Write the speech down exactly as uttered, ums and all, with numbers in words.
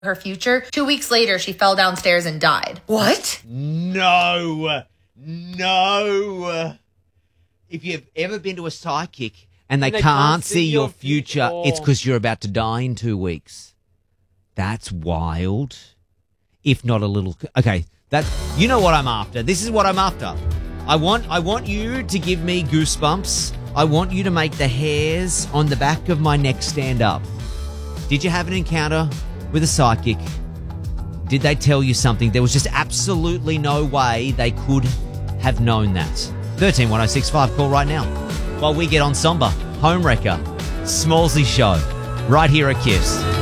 her future. Two weeks later, she fell downstairs and died. What? No. No. If you've ever been to a psychic and they, And they can't, can't see see your your future, future. it's because you're about to die in two weeks. That's wild. If not a little... Okay, that, you know what I'm after. This is what I'm after. I want, I want you to give me goosebumps. I want you to make the hairs on the back of my neck stand up. Did you have an encounter with a psychic? Did they tell you something? There was just absolutely no way they could have known that. thirteen one oh six five, call right now. While we get on Somber, Home Wrecker, Smallsy Show, right here at Kiss.